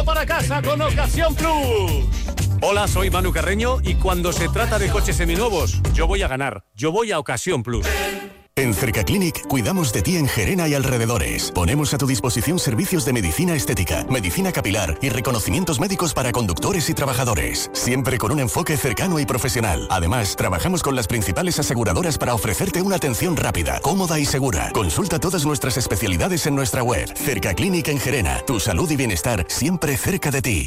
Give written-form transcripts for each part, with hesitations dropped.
Para casa con Ocasión Plus. Hola, soy Manu Carreño y cuando se trata de coches seminuevos, yo voy a ganar. Yo voy a Ocasión Plus. En Cercaclinic cuidamos de ti en Gerena y alrededores. Ponemos a tu disposición servicios de medicina estética, medicina capilar y reconocimientos médicos para conductores y trabajadores. Siempre con un enfoque cercano y profesional. Además, trabajamos con las principales aseguradoras para ofrecerte una atención rápida, cómoda y segura. Consulta todas nuestras especialidades en nuestra web. Cercaclinic en Gerena. Tu salud y bienestar siempre cerca de ti.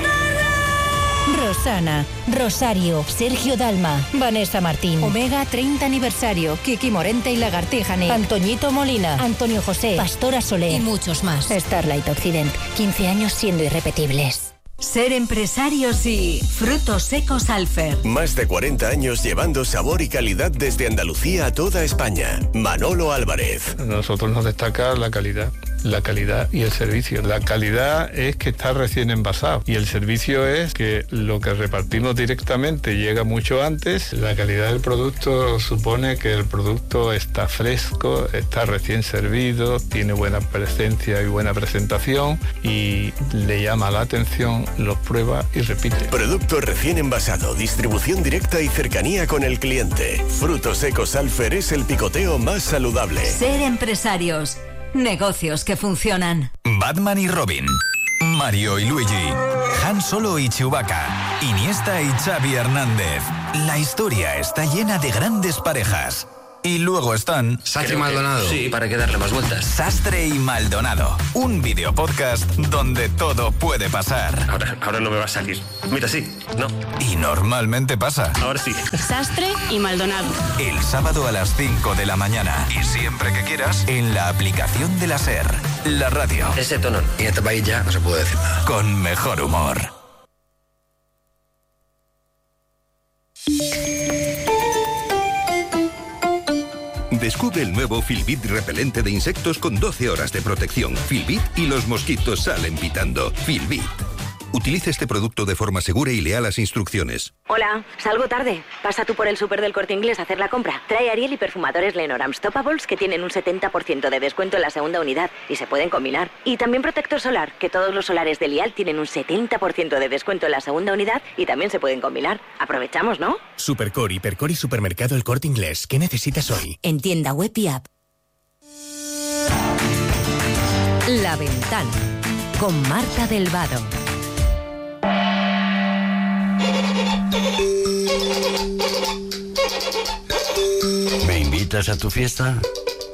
Rosana, Rosario, Sergio Dalma, Vanessa Martín, Omega 30 aniversario, Kiki Morente y Lagartijane, Antoñito Molina, Antonio José, Pastora Soler y muchos más. Starlight Occident, 15 años siendo irrepetibles. Ser empresarios y Frutos Secos Alfer. Más de 40 años llevando sabor y calidad desde Andalucía a toda España. Manolo Álvarez. A nosotros nos destaca la calidad y el servicio. La calidad es que está recién envasado y el servicio es que lo que repartimos directamente llega mucho antes. La calidad del producto supone que el producto está fresco, está recién servido, tiene buena presencia y buena presentación y le llama la atención, los prueba y repite. Producto recién envasado, distribución directa y cercanía con el cliente. Frutos Secos Alfer es el picoteo más saludable. Ser empresarios. Negocios que funcionan. Batman y Robin, Mario y Luigi, Han Solo y Chewbacca, Iniesta y Xavi Hernández. La historia está llena de grandes parejas. Y luego están... Sastre y Maldonado. Sí, para que darle más vueltas. Sastre y Maldonado. Un videopodcast donde todo puede pasar. Ahora no me va a salir. Mira, sí, no. Y normalmente pasa. Ahora sí. Sastre y Maldonado. El sábado a las 5 de la mañana. Y siempre que quieras, en la aplicación de la SER. La radio. Ese tono. Y en este país ya no se puede decir nada. Con mejor humor. Descubre el nuevo Filbit repelente de insectos con 12 horas de protección. Filbit y los mosquitos salen pitando. Filbit. Utilice este producto de forma segura y lea las instrucciones. Hola, salgo tarde. Pasa tú por el súper del Corte Inglés a hacer la compra. Trae Ariel y perfumadores Lenormand Stoppables que tienen un 70% de descuento en la segunda unidad y se pueden combinar. Y también protector solar, que todos los solares de Lial tienen un 70% de descuento en la segunda unidad y también se pueden combinar. Aprovechamos, ¿no? Supercore, Hipercore y Supermercado El Corte Inglés. ¿Qué necesitas hoy? En tienda web y app. La Ventana con Marta del Vado. ¿Me invitas a tu fiesta?